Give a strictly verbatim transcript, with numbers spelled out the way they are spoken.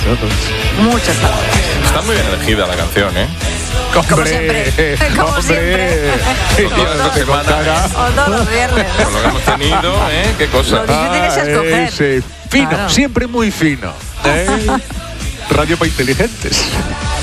Muchas gracias. Está muy bien elegida la canción, ¿eh? Como siempre. Como hombre. siempre. Con toda esta semana, O todos los viernes. con lo que hemos tenido, ¿eh? Qué cosa. Lo difícil es escoger. Ese, fino, Claro. siempre muy fino. ¿eh? Radio para inteligentes.